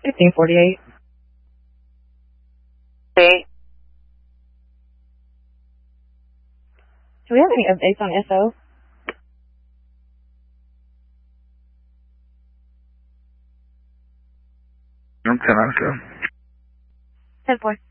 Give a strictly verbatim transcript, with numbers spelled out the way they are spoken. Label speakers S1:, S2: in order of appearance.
S1: fifteen forty-eight.
S2: Eight.
S1: Do we have any updates on S O?
S3: I'm ten out of ten.
S1: ten four.